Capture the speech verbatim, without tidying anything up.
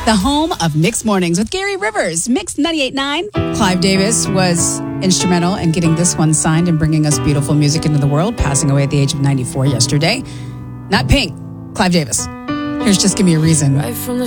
the home of Mixed Mornings with Gary Rivers. Mixed ninety-eight point nine. Clive Davis was instrumental in getting this one signed and bringing us beautiful music into the world, passing away at the age of ninety-four yesterday. Not Pink, Clive Davis. Here's Just Give Me a Reason. Right from the